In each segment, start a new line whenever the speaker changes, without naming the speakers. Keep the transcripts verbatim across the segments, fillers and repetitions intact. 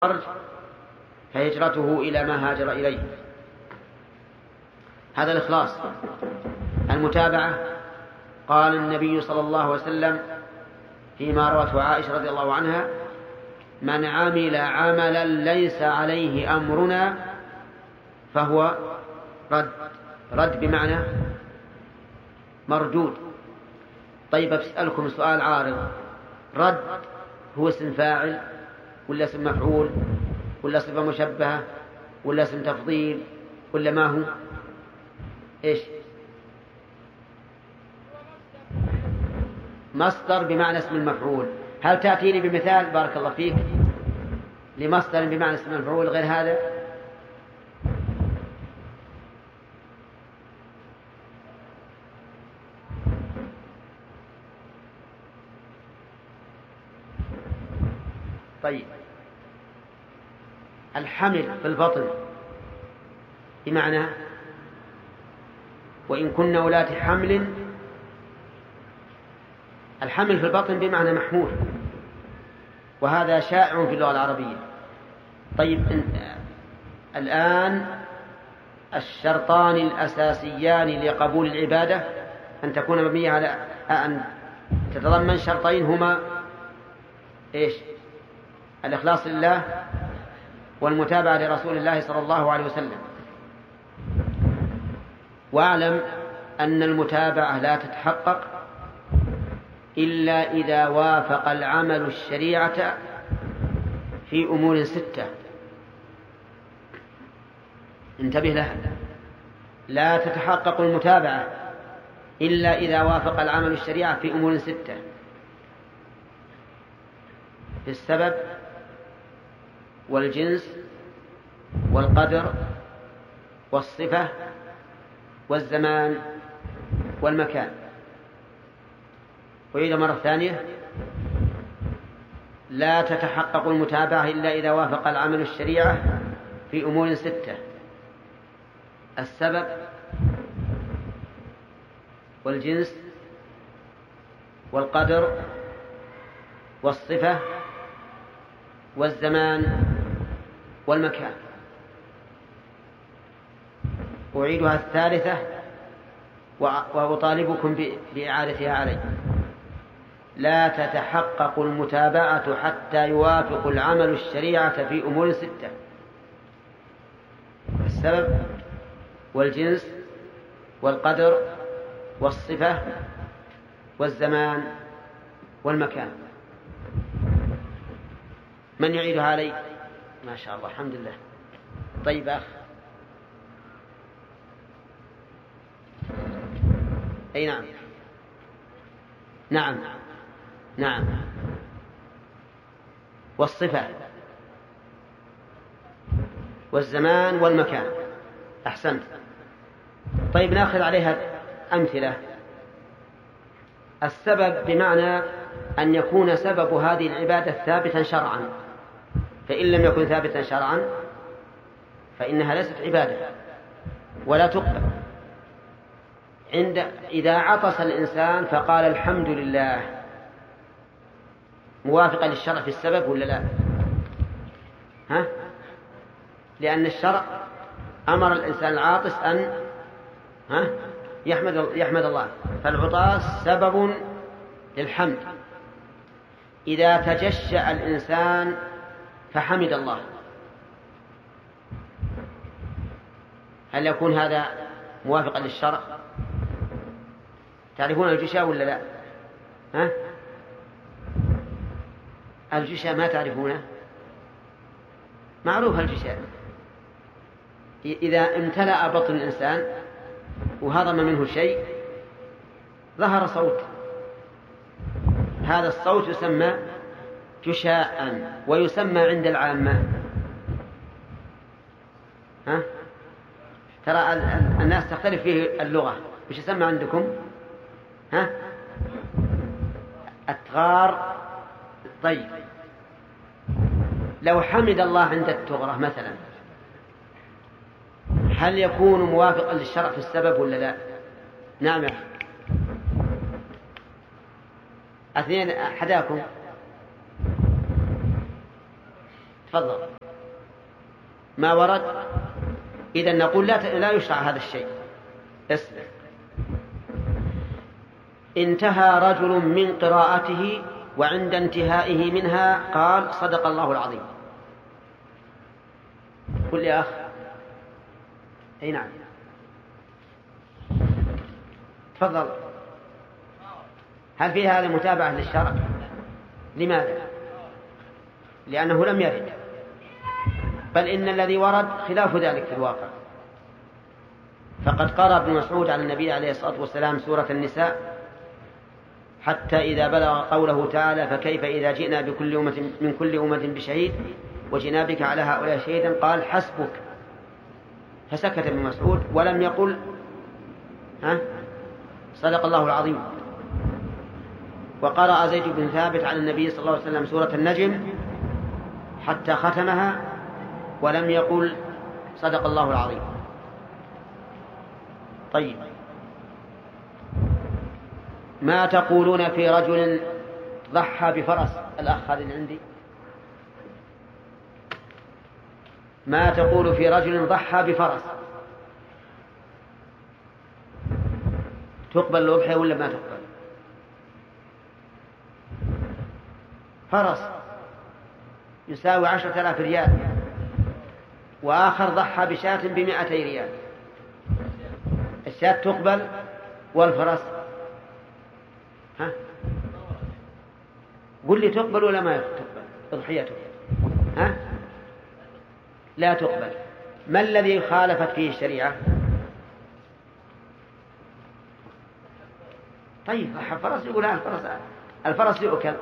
فهجرته إلى ما هاجر إليه. هذا الإخلاص. المتابعة، قال النبي صلى الله عليه وسلم فيما روته عائشة رضي الله عنها: من عمل عملا ليس عليه أمرنا فهو رد. رد بمعنى مردود. طيب أسألكم سؤال عارض: رد هو اسم فاعل ولا اسم مفعول ولا صفة مشبهة ولا اسم تفضيل ولا ما هو؟ إيش؟ مصدر بمعنى اسم المفعول. هل تأتيني بمثال بارك الله فيك لمصدر بمعنى اسم المفعول غير هذا؟ طيب، الحمل في البطن بمعنى وإن كنا أولات حمل. الحمل في البطن بمعنى محمول، وهذا شائع في اللغة العربية. طيب، الآن الشرطان الأساسيان لقبول العبادة أن تكون مبنية على أن تتضمن شرطين هما إيش؟ الإخلاص لله والمتابعة لرسول الله صلى الله عليه وسلم. واعلم أن المتابعة لا تتحقق إلا إذا وافق العمل الشريعة في أمور ستة. انتبه لها. لا تتحقق المتابعة إلا إذا وافق العمل الشريعة في أمور ستة: في السبب والجنس والقدر والصفة والزمان والمكان. وإذا مرة ثانية: لا تتحقق المتابعة إلا إذا وافق العمل الشريعة في أمور ستة: السبب والجنس والقدر والصفة والزمان والمكان. أعيدها الثالثة وأطالبكم بإعادتها علي: لا تتحقق المتابعة حتى يوافق العمل الشريعة في أمور ستة: السبب والجنس والقدر والصفة والزمان والمكان. من يعيدها علي؟ ما شاء الله، الحمد لله. طيب أخ، أي نعم نعم نعم والصفة والزمان والمكان. أحسنت. طيب، نأخذ عليها أمثلة. السبب بمعنى أن يكون سبب هذه العبادة ثابتا شرعا، فإن لم يكن ثابتا شرعا فإنها ليست عبادة ولا تقبل. عند إذا عطس الإنسان فقال الحمد لله، موافقة للشرع في السبب ولا لا؟ ها؟ لأن الشرع أمر الإنسان العاطس أن ها؟ يحمد يحمد الله، فالعطاس سبب للحمد. إذا تجشأ الإنسان فحمد الله، هل يكون هذا موافقا للشرع؟ تعرفون الجشاء ولا لا؟ ها؟ الجشاء ما تعرفونه؟ معروف الجشاء. إذا امتلأ بطن الإنسان وهضم منه شيء ظهر صوت، هذا الصوت يسمى جشاء، ويسمى عند العامة ها؟ ترى الناس تختلف فيه اللغة. وش يسمى عندكم؟ ها؟ التغار. طيب، لو حمد الله عند التغرة مثلا، هل يكون موافقا للشرع في السبب ولا لا؟ نعم. اثنين حداكم تفضل. ما ورد إذا نقول لا لا يشرع هذا الشيء. اسمع، انتهى رجل من قراءته وعند انتهائه منها قال صدق الله العظيم. قل يا أخ. أي نعم تفضل. هل في هذا متابعة للشرع؟ لماذا؟ لأنه لم يرد، بل إن الذي ورد خلاف ذلك في الواقع. فقد قرأ ابن مسعود على النبي عليه الصلاة والسلام سورة النساء حتى إذا بلغ قوله تعالى فكيف إذا جئنا بكل أمة من كل أمة بشهيد وجئنا بك على هؤلاء شهيدا قال حسبك، فسكت ابن مسعود ولم يقل ها صدق الله العظيم. وقرأ زيد بن ثابت على النبي صلى الله عليه وسلم سورة النجم حتى ختمها ولم يقل صدق الله العظيم. طيب، ما تقولون في رجل ضحى بفرس؟ الأخ هذا عندي. ما تقول في رجل ضحى بفرس؟ تقبل الأضحية ولا ما تقبل؟ فرس يساوي عشرة آلاف ريال، وآخر ضحى بشاة بمائتي ريال، الشاة تقبل والفرس ها؟ قل لي تقبل ولا ما تقبل أضحيته؟ ها؟ لا تقبل. ما الذي خالفت فيه الشريعة؟ طيب الفرس يقول الفرس الفرس يؤكل،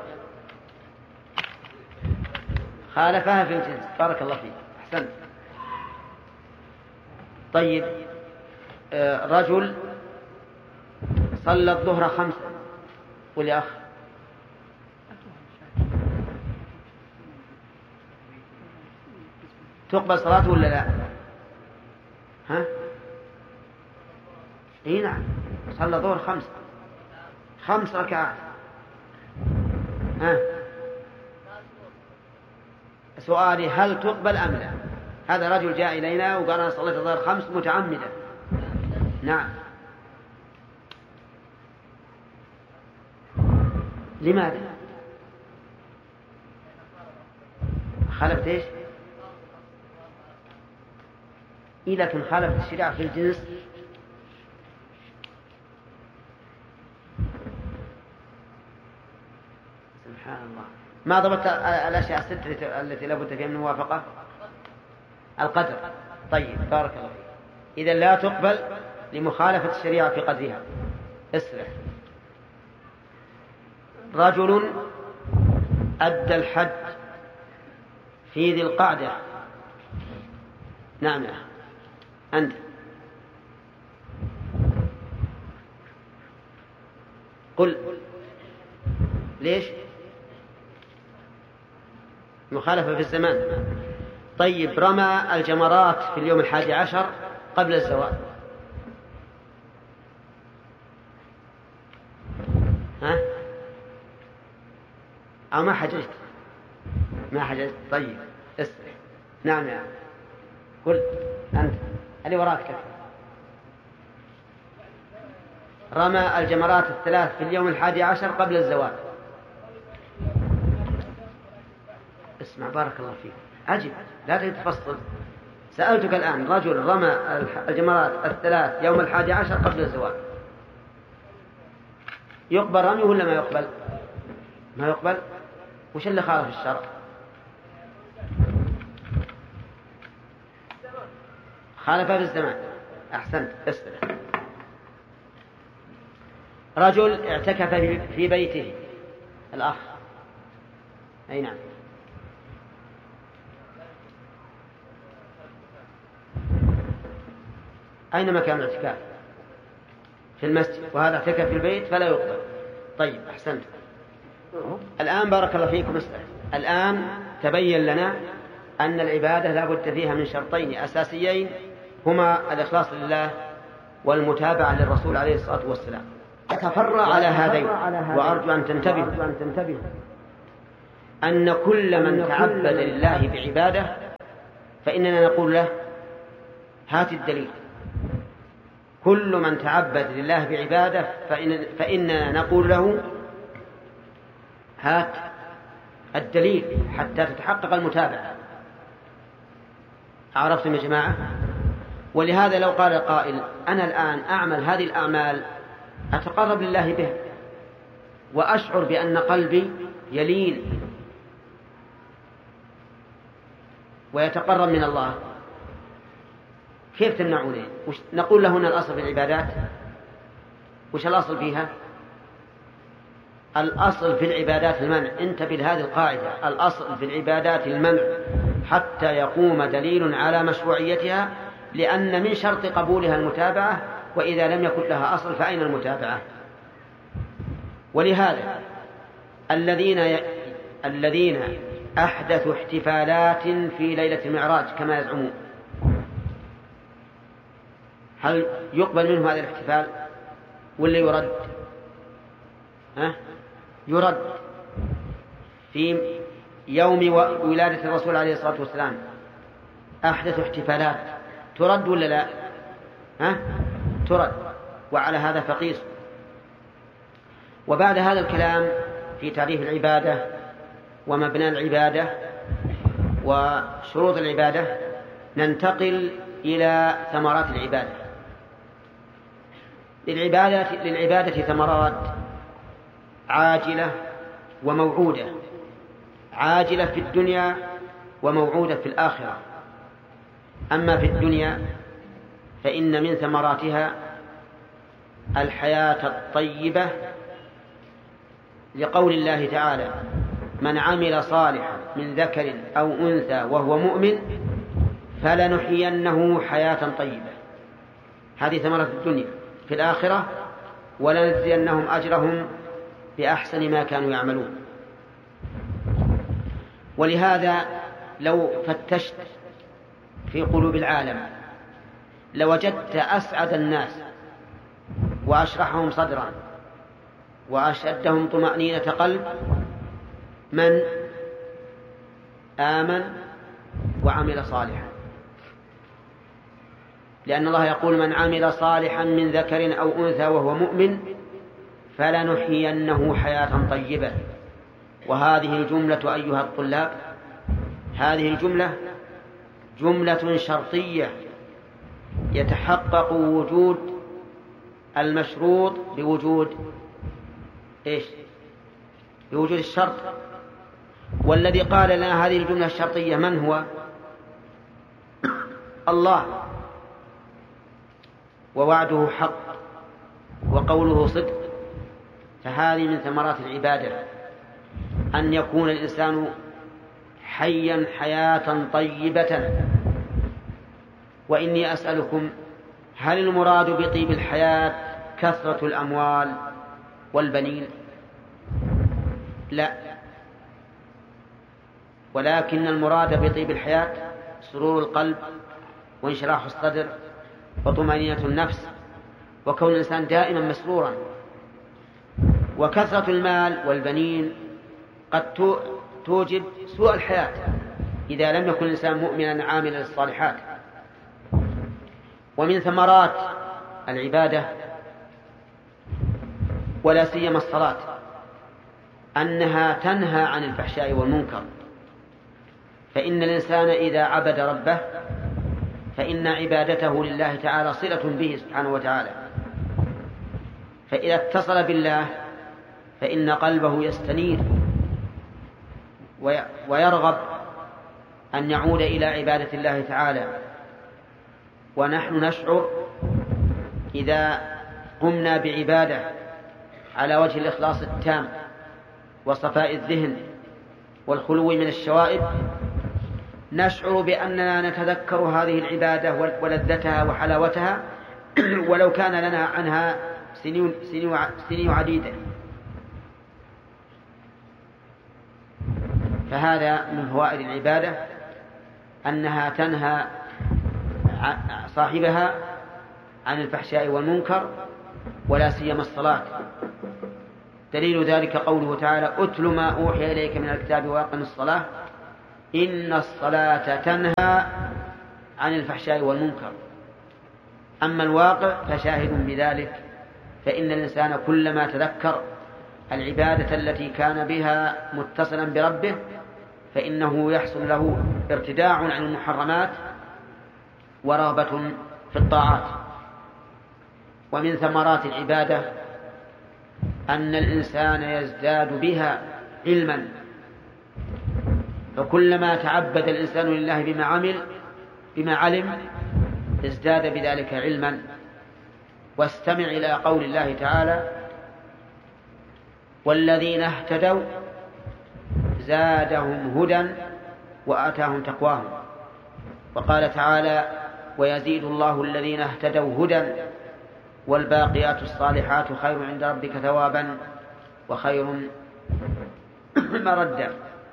خالفها في الجنس. بارك الله فيك، أحسنت. طيب، رجل صلى الظهر خمسة. قل يا أخ. تقبل صلاته ولا لا؟ ها؟ اي نعم، صلى الظهر خمسة خمس ركعات. ها؟ سؤالي هل تقبل أم لا؟ هذا رجل جاء إلينا وقال أنا صليت الظهر خمس متعمدا. نعم. لماذا؟ خالفت ايش؟ إيه لكن خالفت الشريعة في الجنس. سبحان الله. ما ضبطت الأشياء الستة التي لابد فيها من موافقة؟ القدر. طيب بارك الله فيك. إذا لا تقبل لمخالفة الشريعة في قدرها. اسرع. رجل أدى الحج في ذي القعدة. نعم أنت. قل ليش؟ مخالفة في الزمان. طيب، رمى الجمرات في اليوم الحادي عشر قبل الزوال. ها؟ أو ما حججت؟ ما حججت. طيب اسرع. نعم يا قل أنت اللي وراك كيف. رمى الجمرات الثلاث في اليوم الحادي عشر قبل الزوال. اسمع بارك الله فيك، عجب لا تتفصل. سألتك الآن، رجل رمى الجمرات الثلاث يوم الحادي عشر قبل الزوال، يقبل رميه ولا ما يقبل؟ ما يقبل. وش اللي خالف الشرع؟ خالف في الزمان. أحسنت. اسرع. رجل اعتكف في بيته. الأخ. أي نعم. أين مكان الاعتكاف؟ في المسجد، وهذا اعتكف في البيت فلا يقبل. طيب أحسنت. الآن بارك الله فيكم اسرع. الآن تبين لنا أن العبادة لا بد فيها من شرطين أساسيين، هما الإخلاص لله والمتابعة للرسول عليه الصلاة والسلام. تفرع على هذين وأرجو أن تنتبهوا. أن كل من تعبد لله بعبادة فإننا نقول له هات الدليل. كل من تعبد لله بعبادة فإن فإننا نقول له هات الدليل حتى تتحقق المتابعة. عرفتم يا جماعة؟ ولهذا لو قال قائل أنا الآن أعمل هذه الأعمال أتقرب لله بها وأشعر بأن قلبي يلين ويتقرب من الله، كيف تمنعونه؟ نقول له هنا الأصل في العبادات. وش الأصل فيها؟ الأصل في العبادات المنع. انتبه لهذه القاعدة، الأصل في العبادات المنع حتى يقوم دليل على مشروعيتها، لأن من شرط قبولها المتابعة، وإذا لم يكن لها أصل فأين المتابعة؟ ولهذا الذين ي... الذين أحدثوا احتفالات في ليلة المعراج كما يزعمون، هل يقبل منهم هذا الاحتفال ولا يرد؟ ها؟ يرد. في يوم ولادة الرسول عليه الصلاة والسلام أحدث احتفالات، ترد ولا لا؟ ها؟ ترد. وعلى هذا فقيس. وبعد هذا الكلام في تعريف العبادة ومبنى العبادة وشروط العبادة ننتقل إلى ثمرات العبادة. للعبادة, للعبادة ثمرات عاجلة وموعودة، عاجلة في الدنيا وموعودة في الآخرة. أما في الدنيا فإن من ثمراتها الحياة الطيبة، لقول الله تعالى من عمل صالحا من ذكر أو أنثى وهو مؤمن فلنحيينه حياة طيبة. هذه ثمرة الدنيا. في الآخرة ولنجزينهم أجرهم بأحسن ما كانوا يعملون. ولهذا لو فتشت في قلوب العالم لوجدت أسعد الناس وأشرحهم صدرا وأشدهم طمأنينة قلب من آمن وعمل صالحا، لأن الله يقول من عمل صالحا من ذكر أو أنثى وهو مؤمن فلنحيينه حياة طيبة. وهذه الجملة أيها الطلاب، هذه الجملة جملة شرطية يتحقق وجود المشروط بوجود إيش؟ بوجود الشرط. والذي قال لنا هذه الجملة الشرطية من هو؟ الله، ووعده حق وقوله صدق. فهذه من ثمرات العبادة أن يكون الإنسان حيا حياة طيبة. وإني أسألكم هل المراد بطيب الحياة كثرة الأموال والبنين؟ لا، ولكن المراد بطيب الحياة سرور القلب وانشراح الصدر وطمأنينة النفس وكون الإنسان دائما مسرورا. وكثرة المال والبنين قد توجب سوء الحياة إذا لم يكن الإنسان مؤمنا عاملا للصالحات. ومن ثمرات العبادة ولا سيما الصلاة أنها تنهى عن الفحشاء والمنكر. فإن الإنسان إذا عبد ربه فإن عبادته لله تعالى صلة به سبحانه وتعالى. فإذا اتصل بالله فإن قلبه يستنير ويرغب أن يعود إلى عبادة الله تعالى. ونحن نشعر إذا قمنا بعبادة على وجه الإخلاص التام وصفاء الذهن والخلو من الشوائب نشعر بأننا نتذكر هذه العبادة ولذتها وحلاوتها ولو كان لنا عنها سنين, سنين عديدة. فهذا من فوائد العبادة أنها تنهى صاحبها عن الفحشاء والمنكر ولا سيما الصلاة. دليل ذلك قوله تعالى: أتل ما أوحي إليك من الكتاب وأقم الصلاة إن الصلاة تنهى عن الفحشاء والمنكر. أما الواقع فشاهد بذلك، فإن الإنسان كلما تذكر العبادة التي كان بها متصلا بربه فإنه يحصل له ارتداع عن المحرمات ورغبة في الطاعات. ومن ثمرات العبادة أن الإنسان يزداد بها علما، فكلما تعبد الإنسان لله بما عمل بما علم ازداد بذلك علما. واستمع إلى قول الله تعالى: والذين اهتدوا زادهم هدى وآتاهم تقواهم. وقال تعالى: ويزيد الله الذين اهتدوا هدى والباقيات الصالحات خير عند ربك ثوابا وخير مردا.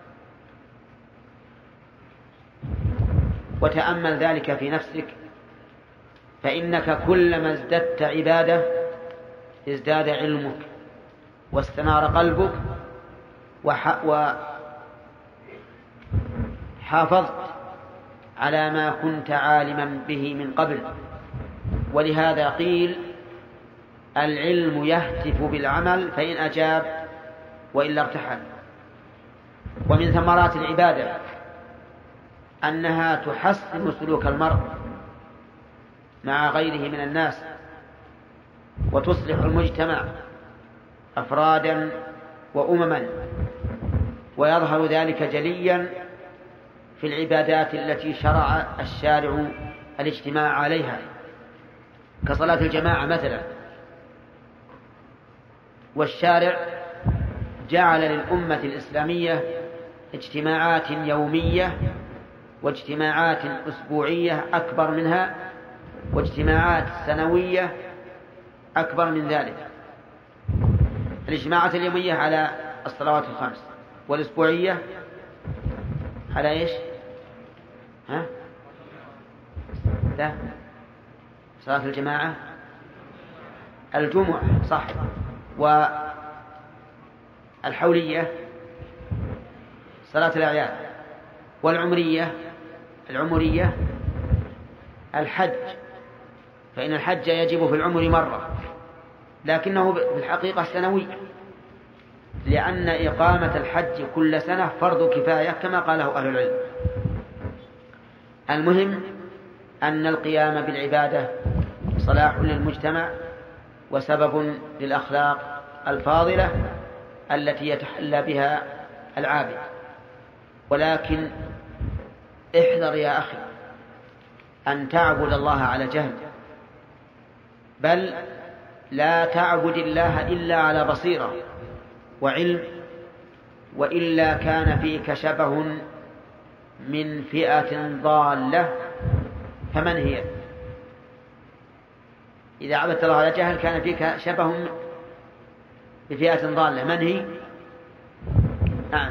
وتأمل ذلك في نفسك، فإنك كلما ازددت عبادة ازداد علمك واستنار قلبك وحافظت على ما كنت عالما به من قبل. ولهذا قيل: العلم يهتف بالعمل فإن أجاب وإلا ارتحل. ومن ثمرات العبادة أنها تحسن سلوك المرء مع غيره من الناس وتصلح المجتمع أفرادا وأمما، ويظهر ذلك جليا في العبادات التي شرع الشارع الاجتماع عليها كصلاة الجماعة مثلا. والشارع جعل للأمة الإسلامية اجتماعات يومية واجتماعات أسبوعية أكبر منها واجتماعات سنوية أكبر من ذلك. الاجتماعات اليومية على الصلوات الخمس، والأسبوعية على إيش؟ ها؟ لا، صلاة الجماعة الجمعة صح، والحولية صلاة الأعياد، والعمرية العمرية الحج، فإن الحج يجب في العمر مرة لكنه في الحقيقة سنوي، لأن إقامة الحج كل سنة فرض كفاية كما قاله أهل العلم. المهم أن القيام بالعبادة صلاح للمجتمع وسبب للأخلاق الفاضلة التي يتحلى بها العابد. ولكن احذر يا أخي أن تعبد الله على جهل، بل لا تعبد الله إلا على بصيرة وعلم، وإلا كان فيك شبه من فئة ضالة. فمن هي؟ إذا عبدت الله على جهل كان فيك شبه بفئة ضالة. من هي؟ نعم،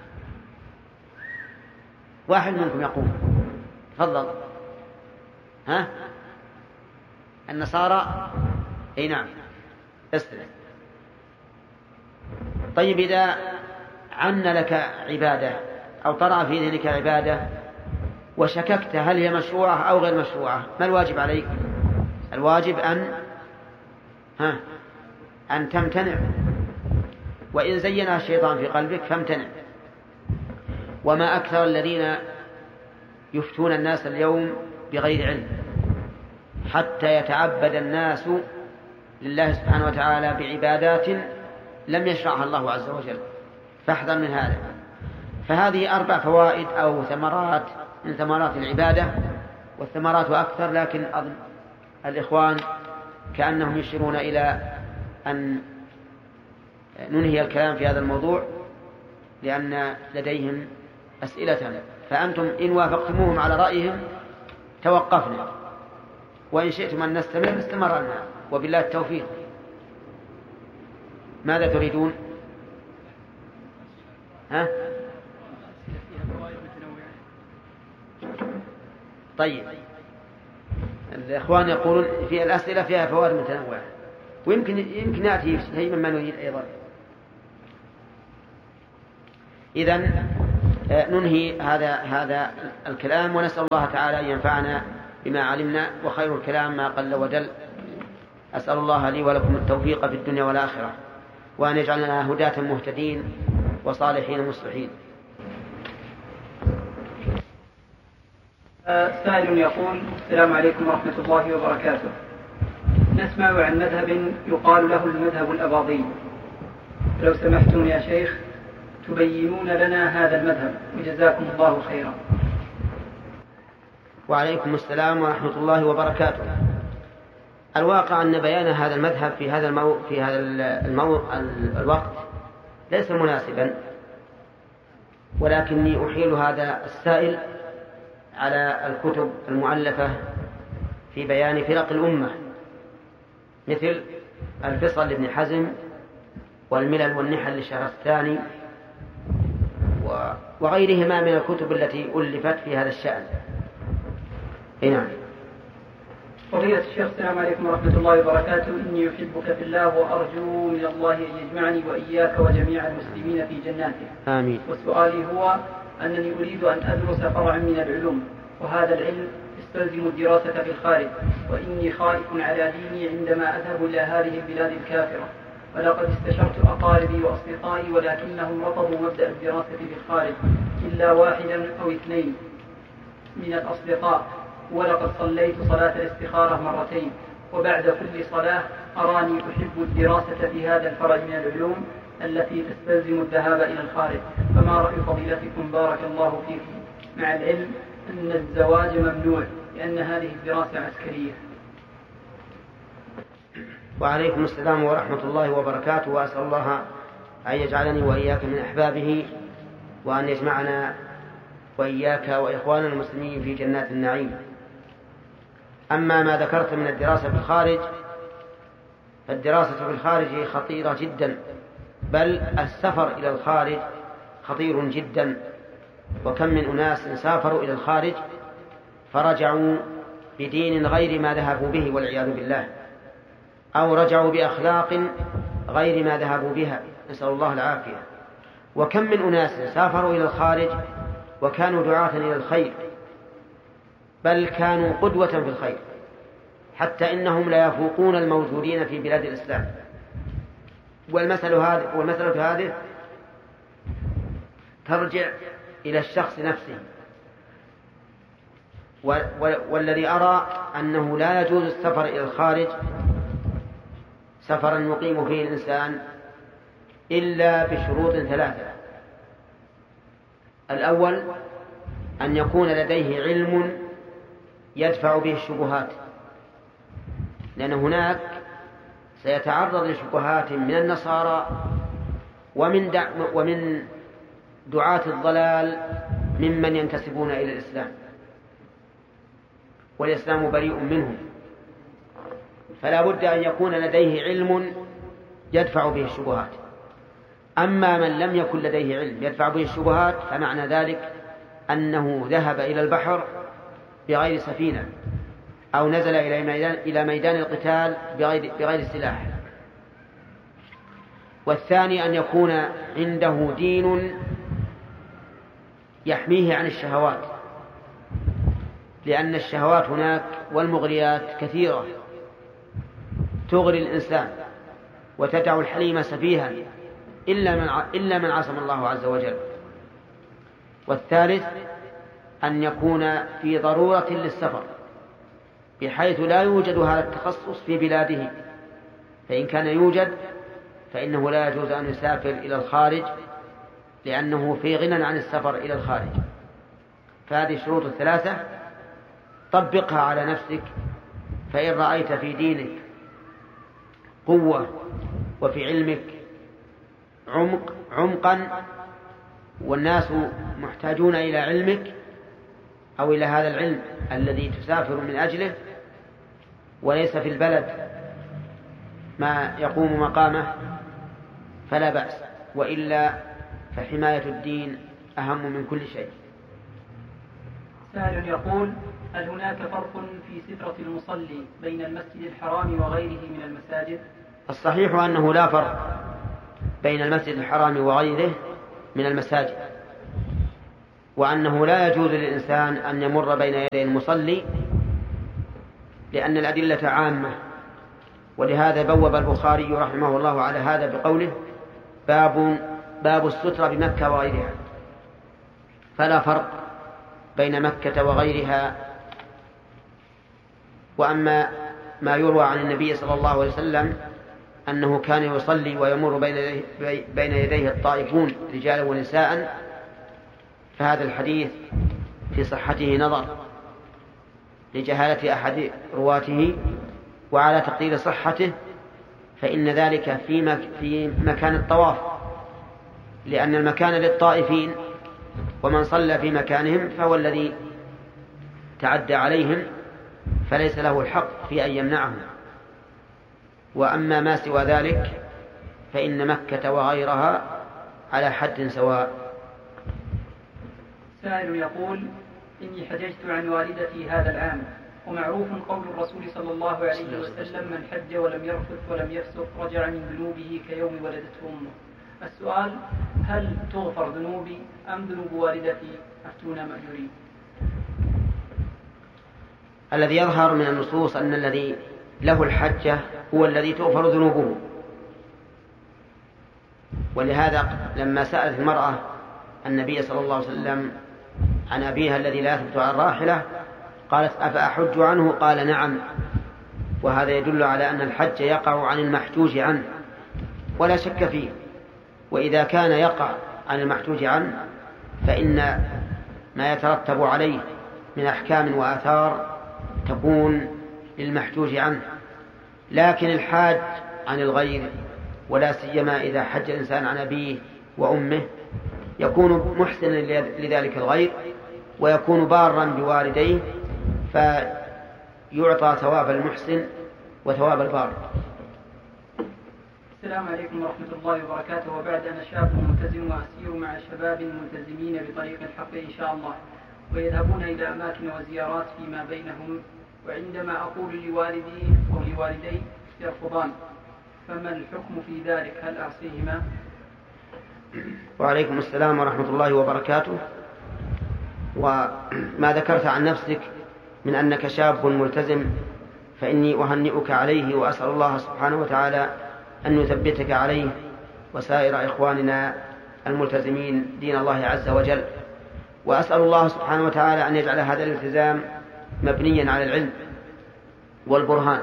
واحد منكم يقول. تفضل. ها؟ النصارى. اي نعم، استلم. طيب، إذا عن لك عبادة أو طرأ في ذهنك عبادة وشككت هل هي مشروعة أو غير مشروعة، ما الواجب عليك؟ الواجب أن ها أن تمتنع، وإن زينها الشيطان في قلبك فامتنع. وما أكثر الذين يفتون الناس اليوم بغير علم حتى يتعبد الناس لله سبحانه وتعالى بعبادات لم يشرعها الله عز وجل، فاحذر من هذا. فهذه أربع فوائد أو ثمرات من ثمرات العبادة، والثمرات أكثر، لكن أظن الإخوان كأنهم يشيرون إلى أن ننهي الكلام في هذا الموضوع لأن لديهم أسئلة، فأنتم إن وافقتموهم على رأيهم توقفنا، وإن شئتم أن نستمر استمرنا، وبالله التوفيق. ماذا تريدون؟ ها؟ طيب، الإخوان يقولون في الأسئلة فيها فوائد متنوعة، ويمكن يمكن يأتي شيء مما نريد أيضا. إذن ننهي هذا هذا الكلام، ونسأل الله تعالى أن ينفعنا بما علمنا، وخير الكلام ما قل ودل. أسأل الله لي ولكم التوفيق في الدنيا والآخرة، وأن يجعلنا هداة مهتدين وصالحين مصلحين.
سائل يقول: السلام عليكم ورحمة الله وبركاته. نسمع عن مذهب يقال له المذهب الأباضي، لو سمحتم يا شيخ تبينون لنا هذا المذهب، وجزاكم الله خيرا.
وعليكم السلام ورحمة الله وبركاته. الواقع أن بيان هذا المذهب في هذا المو... في هذا المو... الوقت ليس مناسبا، ولكني أحيل هذا السائل على الكتب المؤلفة في بيان فرق الأمة، مثل الفصل لابن حزم والملل والنحل للشهرستاني وغيرهما من الكتب التي ألفت في هذا الشأن. نعم.
فضيلة الشيخ، السلام عليكم ورحمة الله وبركاته. إني أحبك في الله وأرجو من الله أن يجمعني وإياك وجميع المسلمين في جناته.
آمين.
وسؤالي هو أنني أريد أن أدرس فرعا من العلوم، وهذا العلم يستلزم الدراسة في الخارج، وإني خائف على ديني عندما أذهب إلى هذه البلاد الكافرة، ولقد استشرت أقاربي وأصدقائي ولكنهم رفضوا مبدأ الدراسة في الخارج إلا واحدا أو اثنين من الأصدقاء، ولقد صليت صلاة الاستخارة مرتين، وبعد كل صلاة أراني أحب الدراسة في هذا الفرع من العلوم التي تستلزم الذهاب إلى الخارج، فما رأي فضيلتكم بارك الله فيكم، مع العلم أن الزواج ممنوع لأن هذه الدراسة عسكرية؟
وعليكم السلام ورحمة الله وبركاته، وأسأل الله أن يجعلني وإياك من أحبابه، وأن يجمعنا وإياك وإخواننا المسلمين في جنات النعيم. أما ما ذكرت من الدراسة في الخارج، فالدراسة في الخارج خطيرة جدا، بل السفر إلى الخارج خطير جدا. وكم من أناس سافروا إلى الخارج فرجعوا بدين غير ما ذهبوا به والعياذ بالله، أو رجعوا بأخلاق غير ما ذهبوا بها، نسأل الله العافية. وكم من أناس سافروا إلى الخارج وكانوا دعاة إلى الخير، بل كانوا قدوة في الخير، حتى إنهم لا يفوقون الموجودين في بلاد الإسلام. والمثل هذه والمثلة هذه ترجع إلى الشخص نفسه. والذي أرى أنه لا يجوز السفر إلى الخارج سفرا يقيم فيه الإنسان إلا بشروط ثلاثة. الأول أن يكون لديه علم يدفع به الشبهات، لأن هناك سيتعرض لشبهات من النصارى ومن دع ومن دعاة الضلال ممن ينتسبون إلى الإسلام، والإسلام بريء منهم، فلا بد أن يكون لديه علم يدفع به الشبهات. أما من لم يكن لديه علم يدفع به الشبهات فمعنى ذلك أنه ذهب إلى البحر بغير سفينة، أو نزل إلى ميدان, إلى ميدان القتال بغير, بغير سلاح. والثاني أن يكون عنده دين يحميه عن الشهوات، لأن الشهوات هناك والمغريات كثيرة تغري الإنسان وتدع الحليم سفيها إلا من, إلا من عصم الله عز وجل. والثالث أن يكون في ضرورة للسفر بحيث لا يوجد هذا التخصص في بلاده، فإن كان يوجد فإنه لا يجوز أن يسافر إلى الخارج لأنه في غنى عن السفر إلى الخارج. فهذه الشروط الثلاثة طبقها على نفسك، فإن رأيت في دينك قوة وفي علمك عمق عمقا والناس محتاجون إلى علمك أو إلى هذا العلم الذي تسافر من أجله، وليس في البلد ما يقوم مقامه، فلا بأس، وإلا فحماية الدين أهم من كل شيء.
سائل يقول: هل هناك فرق في سترة المصلي بين المسجد الحرام وغيره من المساجد؟
الصحيح أنه لا فرق بين المسجد الحرام وغيره، من المساجد، وأنه لا يجوز للإنسان أن يمر بين يدي المصلي لأن الأدلة عامة. ولهذا بوب البخاري رحمه الله على هذا بقوله: باب باب السترة بمكة وغيرها، فلا فرق بين مكة وغيرها. وأما ما يروى عن النبي صلى الله عليه وسلم أنه كان يصلي ويمر بين يديه الطائفون رجالا ونساء، فهذا الحديث في صحته نظر لجهالة أحد رواته، وعلى تقدير صحته فإن ذلك في مكان الطواف، لأن المكان للطائفين، ومن صلى في مكانهم فهو الذي تعدى عليهم، فليس له الحق في أن يمنعهم. وأما ما سوى ذلك فإن مكة وغيرها على حد سواء.
سائل يقول: إني حججت عن والدتي هذا العام، ومعروف قول الرسول صلى الله عليه وسلم: من حج ولم يرفث ولم يفسق رجع من ذنوبه كيوم ولدته أمه. السؤال: هل تغفر ذنوبي أم ذنوب والدتي؟ أفتونا مأجورين.
الذي يظهر من النصوص أن الذي له الحجة هو الذي تغفر ذنوبه، ولهذا لما سألت المرأة النبي صلى الله عليه وسلم عن أبيها الذي لا يثبت على الراحلة قالت: أفأحج عنه؟ قال: نعم. وهذا يدل على أن الحج يقع عن المحجوج عنه ولا شك فيه. وإذا كان يقع عن المحجوج عنه فإن ما يترتب عليه من أحكام وآثار تكون للمحجوج عنه. لكن الحاج عن الغير، ولا سيما إذا حج الإنسان عن أبيه وأمه، يكون محسنا لذلك الغير ويكون بارا بوالديه، فيعطى ثواب المحسن وثواب البار.
السلام عليكم ورحمة الله وبركاته. وبعد أنا شاب ملتزم وأسير مع شباب ملتزمين بطريق الحق إن شاء الله، ويذهبون إلى أماكن وزيارات فيما بينهم، وعندما أقول لوالدي أو لوالدي يرفضان، فما الحكم في ذلك؟ هل أعصيهما؟
وعليكم السلام ورحمة الله وبركاته. وما ذكرت عن نفسك من أنك شاب ملتزم فإني أهنئك عليه، وأسأل الله سبحانه وتعالى أن يثبتك عليه وسائر إخواننا الملتزمين دين الله عز وجل. وأسأل الله سبحانه وتعالى أن يجعل هذا الالتزام مبنيا على العلم والبرهان.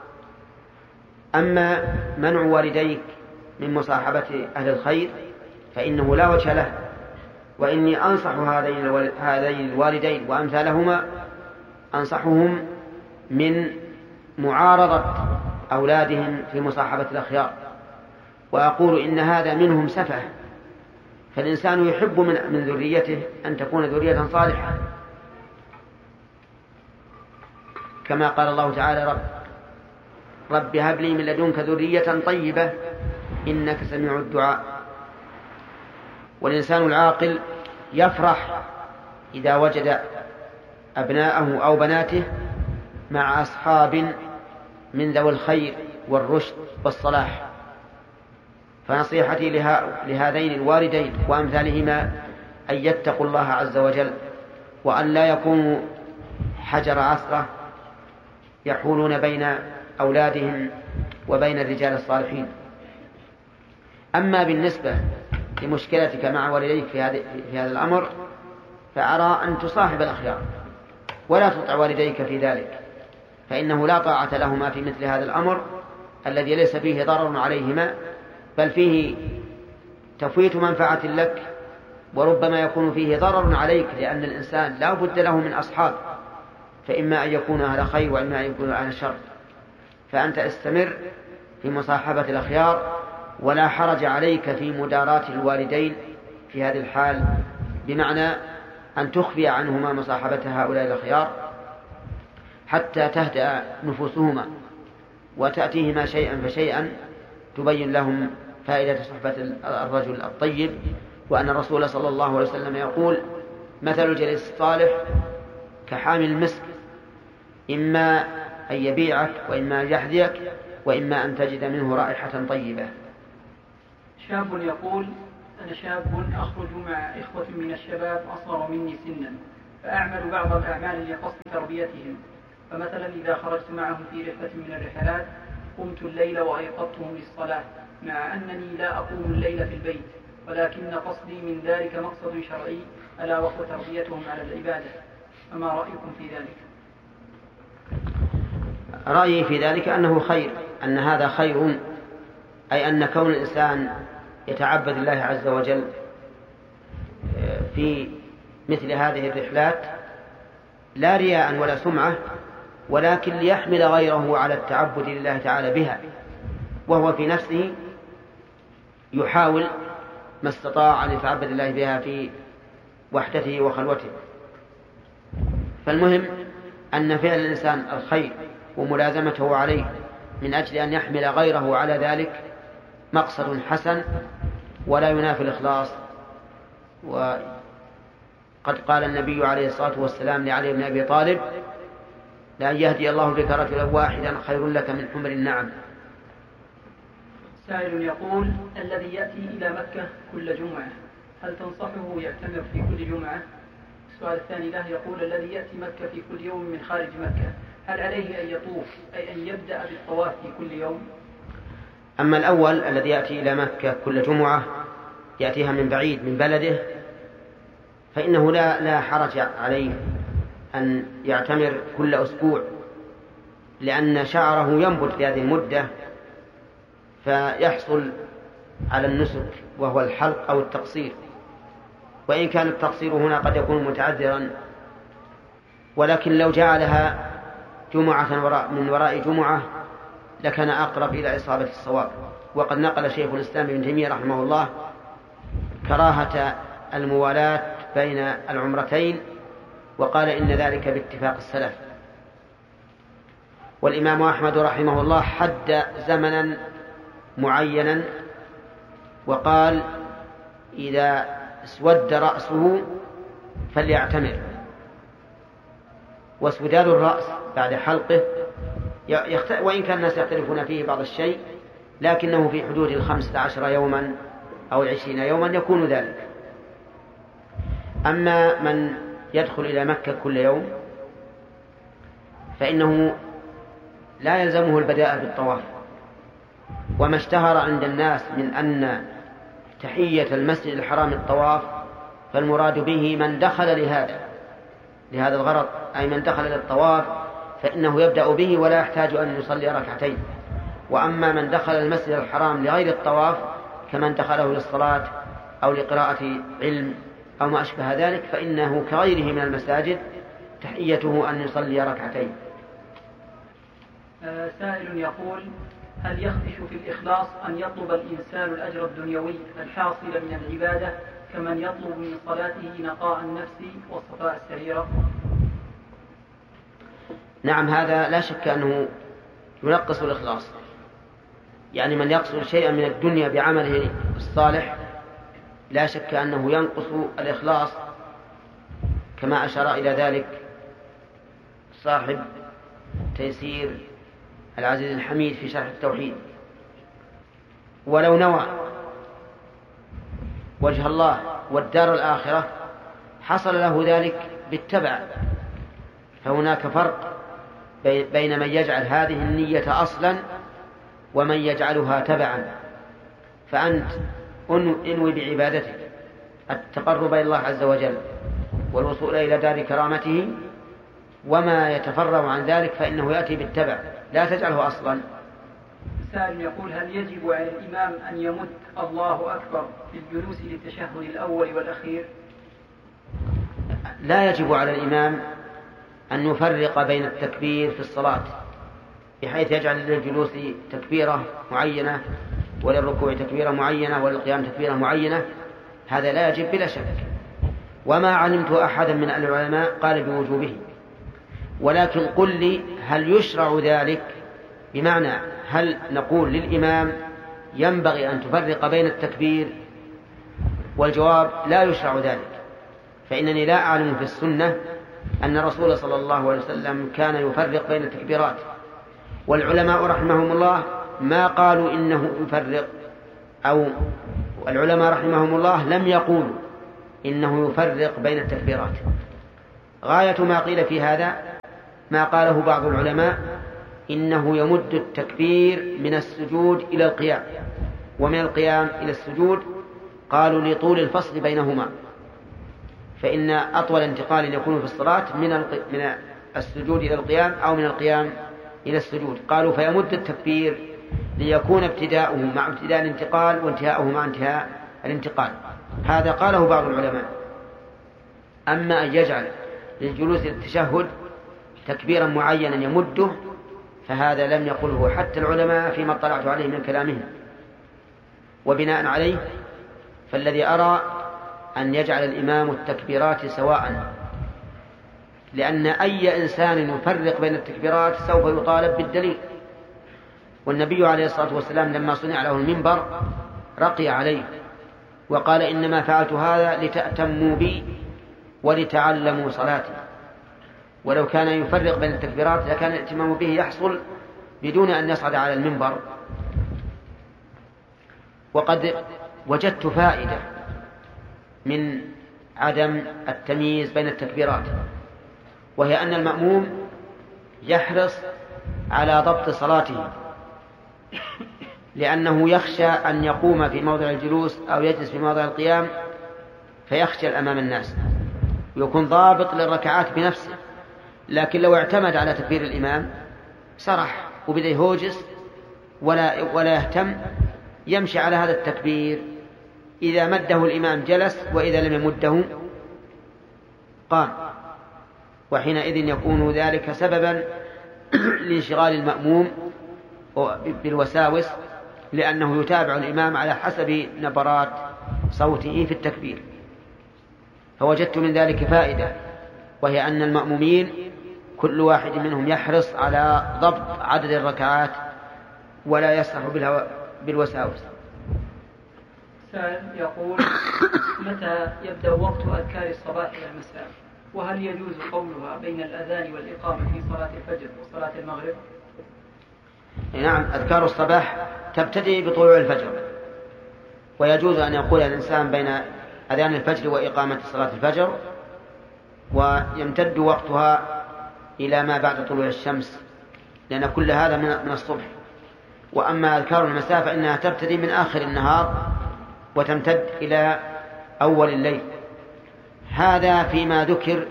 أما منع والديك من مصاحبة أهل الخير فإنه لا وجه له، وإني أنصح هذين الوالدين وأمثالهما، أنصحهم من معارضة أولادهم في مصاحبة الأخيار، وأقول إن هذا منهم سفه. فالإنسان يحب من, من ذريته أن تكون ذرية صالحة، كما قال الله تعالى: رب رب هب لي من لدنك ذرية طيبة إنك سميع الدعاء. والإنسان العاقل يفرح إذا وجد أبناءه أو بناته مع أصحاب من ذوي الخير والرشد والصلاح. فنصيحتي لهذين الوالدين وأمثالهما أن يتقوا الله عز وجل، وأن لا يكونوا حجر عثرة يحولون بين أولادهم وبين الرجال الصالحين. أما بالنسبة لمشكلتك مع والديك في هذا في هذا الأمر، فأرى أن تصاحب الأخيار ولا تطع والديك في ذلك، فإنه لا طاعة لهما في مثل هذا الأمر الذي ليس فيه ضرر عليهما، بل فيه تفويت منفعة لك، وربما يكون فيه ضرر عليك، لأن الإنسان لا بد له من أصحاب، فإما أن يكون أهل خير وإما أن يكون أهل شر. فأنت استمر في مصاحبة الأخيار، ولا حرج عليك في مداراة الوالدين في هذه الحال، بمعنى أن تخفي عنهما مصاحبة هؤلاء الأخيار حتى تهدأ نفوسهما، وتأتيهما شيئا فشيئا تبين لهم فائدة صحبة الرجل الطيب، وأن الرسول صلى الله عليه وسلم يقول: مثل الجليس الصالح كحامل المسك، إما أن يبيعك وإما أن يحذيك وإما أن تجد منه رائحة طيبة.
شاب يقول: أنا شاب أخرج مع إخوة من الشباب أصغر مني سنا، فأعمل بعض الأعمال لقصد تربيتهم. فمثلا إذا خرجت معهم في رحلة من الرحلات قمت الليل وأيقظتهم للصلاة، مع أنني لا أقوم الليل في البيت، ولكن قصدي من ذلك مقصد شرعي ألا وهو تربيتهم على العبادة. فما رأيكم في ذلك؟
رأيي في ذلك أنه خير، أن هذا خير، أي أن كون الإنسان يتعبد الله عز وجل في مثل هذه الرحلات لا رياء ولا سمعة، ولكن ليحمل غيره على التعبد لله تعالى بها، وهو في نفسه يحاول ما استطاع أن يتعبد الله بها في وحدته وخلوته. فالمهم أن فعل الإنسان الخير وملازمته عليه من أجل أن يحمل غيره على ذلك مقصد حسن ولا ينافي الإخلاص. وقد قال النبي عليه الصلاة والسلام لعلي بن أبي طالب: لأن يهدي الله بك رجلا واحدا خير لك من حمر النعم.
سائل يقول: الذي يأتي إلى مكة كل جمعة هل تنصحه يعتمر في كل جمعة؟ السؤال الثاني له يقول: الذي يأتي مكة في كل يوم من خارج مكة هل عليه أن يطوف، أي أن يبدأ بالطواف في كل يوم؟
أما الأول الذي يأتي إلى مكة كل جمعة يأتيها من بعيد من بلده، فإنه لا, لا حرج عليه أن يعتمر كل أسبوع، لأن شعره ينبت في هذه المدة فيحصل على النسك وهو الحلق أو التقصير، وإن كان التقصير هنا قد يكون متعذرا، ولكن لو جعلها جمعة من وراء جمعة لكان أقرب إلى إصابة الصواب. وقد نقل شيخ الإسلام ابن تيمية رحمه الله كراهة الموالاة بين العمرتين، وقال إن ذلك باتفاق السلف. والإمام أحمد رحمه الله حد زمنا معينا وقال: إذا اسود رأسه فليعتمر. واسوداد الرأس بعد حلقه يخت... وإن كان الناس يختلفون فيه بعض الشيء، لكنه في حدود الخمسة عشر يوما أو العشرين يوما يكون ذلك. أما من يدخل إلى مكة كل يوم فإنه لا يلزمه البداء بالطواف. وما اشتهر عند الناس من أن تحية المسجد الحرام الطواف، فالمراد به من دخل لهذا لهذا الغرض، أي من دخل للطواف فإنه يبدأ به ولا يحتاج أن يصلي ركعتين. وأما من دخل المسجد الحرام لغير الطواف كمن دخله للصلاة أو لقراءة علم أو ما أشبه ذلك فإنه كغيره من المساجد تحيته أن يصلي ركعتين.
آه سائل يقول: هل يخدش في الإخلاص أن يطلب الإنسان الأجر الدنيوي الحاصل من العبادة كمن يطلب من صلاته نقاء النفس وصفاء السريرة؟
نعم، هذا لا شك أنه ينقص الإخلاص. يعني من يقصد شيئا من الدنيا بعمله الصالح لا شك أنه ينقص الإخلاص، كما أشار إلى ذلك صاحب تيسير العزيز الحميد في شرح التوحيد. ولو نوى وجه الله والدار الآخرة حصل له ذلك بالتبع. فهناك فرق بين من يجعل هذه النية أصلا ومن يجعلها تبعا. فأنت انوي بعبادتك التقرب إلى الله عز وجل والوصول إلى دار كرامته، وما يتفرع عن ذلك فإنه يأتي بالتبع، لا تجعله أصلا.
سائل يقول: هل يجب على الإمام أن يمد الله أكبر في الجلوس للتشهد الأول والأخير؟
لا يجب على الإمام أن يفرق بين التكبير في الصلاة بحيث يجعل للجلوس تكبيرة معينة وللركوع تكبيرة معينة وللقيام تكبيرة معينة. هذا لا يجب بلا شك، وما علمت أحدا من العلماء قال بوجوبه. ولكن قل لي هل يشرع ذلك؟ بمعنى هل نقول للإمام ينبغي أن تفرق بين التكبير؟ والجواب لا يشرع ذلك، فإنني لا أعلم في السنة أن الرسول صلى الله عليه وسلم كان يفرق بين التكبيرات، والعلماء رحمهم الله ما قالوا إنه يفرق، أو العلماء رحمهم الله لم يقولوا إنه يفرق بين التكبيرات. غاية ما قيل في هذا ما قاله بعض العلماء إنه يمد التكبير من السجود إلى القيام، ومن القيام إلى السجود، قالوا لطول الفصل بينهما، فإن أطول انتقال يكون في الصلاة من من السجود إلى القيام أو من القيام إلى السجود. قالوا فيمد التكبير ليكون ابتداؤه مع ابتداء الانتقال وانتهاؤه مع انتهاء الانتقال. هذا قاله بعض العلماء. أما أن يجعل للجلوس للتشهد تكبيرا معينا يمده فهذا لم يقله حتى العلماء فيما اطلعت عليه من كلامهم. وبناء عليه فالذي أرى أن يجعل الإمام التكبيرات سواء، لأن أي إنسان يفرق بين التكبيرات سوف يطالب بالدليل. والنبي عليه الصلاة والسلام لما صنع له المنبر رقي عليه وقال إنما فعلت هذا لتأتموا بي ولتعلموا صلاتي. ولو كان يفرق بين التكبيرات لكان الاتمام به يحصل بدون أن يصعد على المنبر. وقد وجدت فائدة من عدم التمييز بين التكبيرات، وهي أن المأموم يحرص على ضبط صلاته، لأنه يخشى أن يقوم في موضع الجلوس أو يجلس في موضع القيام فيخجل أمام الناس، ويكون ضابط للركعات بنفسه. لكن لو اعتمد على تكبير الإمام سرح وبدأ يهوجس ولا, ولا يهتم، يمشي على هذا التكبير، إذا مده الإمام جلس وإذا لم يمده قام، وحينئذ يكون ذلك سببا لانشغال المأموم بالوساوس، لأنه يتابع الإمام على حسب نبرات صوته في التكبير. فوجدت من ذلك فائدة، وهي أن المأمومين كل واحد منهم يحرص على ضبط عدد الركعات ولا يسرح بالوساوس.
سائل يقول: متى يبدأ وقت أذكار الصباح والمساء؟ وهل يجوز قولها بين الأذان والإقامة في صلاة الفجر وصلاة المغرب؟
نعم، أذكار الصباح تبتدئ بطلوع الفجر، ويجوز أن يقول الإنسان بين أذان الفجر وإقامة صلاة الفجر، ويمتد وقتها إلى ما بعد طلوع الشمس، لأن كل هذا من الصبح. وأما أذكار المساء فإنها تبتدئ من آخر النهار وتمتد إلى أول الليل. هذا فيما ذكر